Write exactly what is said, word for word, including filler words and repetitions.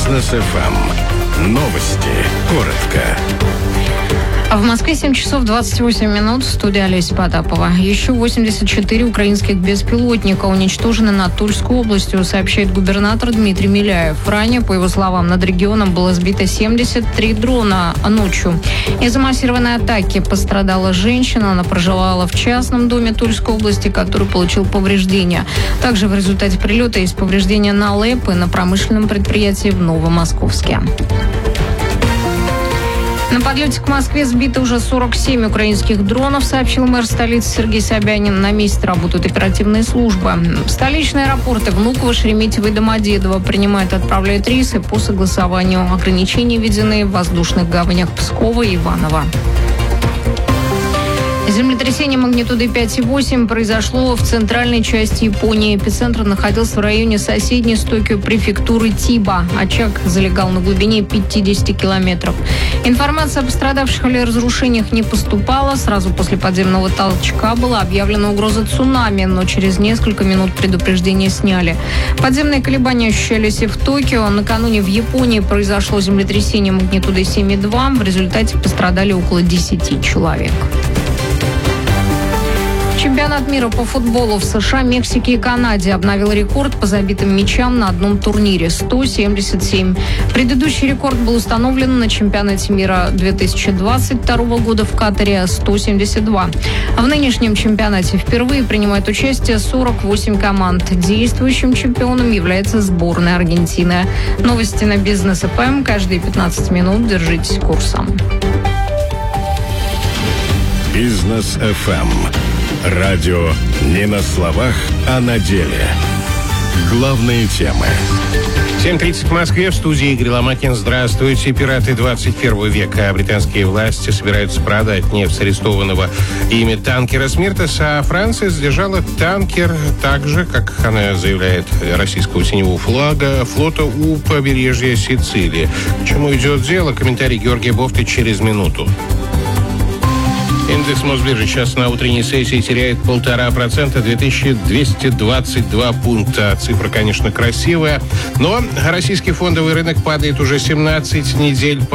Бизнес эф эм. Новости. Коротко. В Москве семь часов двадцать восемь минут. Студия Олеся Потапова. Еще восемьдесят четыре украинских беспилотника уничтожены над Тульской областью, сообщает губернатор Дмитрий Миляев. Ранее, по его словам, над регионом было сбито семьдесят три дрона ночью. Из-за массированной атаки пострадала женщина. Она проживала в частном доме Тульской области, который получил повреждения. Также в результате прилета есть повреждения на ЛЭП и на промышленном предприятии в Новомосковске. На подлете к Москве сбито уже сорок семь украинских дронов, сообщил мэр столицы Сергей Собянин. На месте работают оперативные службы. Столичные аэропорты Внуково, Шереметьево и Домодедово принимают и отправляют рейсы по согласованию. Ограничения введены в воздушных гаванях Пскова и Иваново. Землетрясение магнитудой пять и восемь произошло в центральной части Японии. Эпицентр находился в районе соседней с Токио префектуры Тиба. Очаг залегал на глубине пятьдесят километров. Информация о пострадавших или разрушениях не поступала. Сразу после подземного толчка была объявлена угроза цунами, но через несколько минут предупреждение сняли. Подземные колебания ощущались и в Токио. Накануне в Японии произошло землетрясение магнитудой семь и два. В результате пострадали около десяти человек. Чемпионат мира по футболу в США, Мексике и Канаде обновил рекорд по забитым мячам на одном турнире – сто семьдесят семь. Предыдущий рекорд был установлен на чемпионате мира две тысячи двадцать второго года в Катаре – сто семьдесят два. В нынешнем чемпионате впервые принимает участие сорок восемь команд. Действующим чемпионом является сборная Аргентины. Новости на Бизнес эф эм. Каждые пятнадцать минут держитесь курсом. Бизнес эф эм. Радио не на словах, а на деле. Главные темы. семь тридцать в Москве. В студии Игорь Ломакин. Здравствуйте. Пираты двадцать первого века. Британские власти собираются продать нефть с арестованного ими танкера «Смиртес», а Франция задержала танкер так же, как она заявляет, российского теневого флага, флота у побережья Сицилии. К чему идет дело? Комментарий Георгия Бофты через минуту. Индекс Мосбиржи сейчас на утренней сессии теряет полтора процента, две тысячи двести двадцать два пункта. Цифра, конечно, красивая, но российский фондовый рынок падает уже семнадцать недель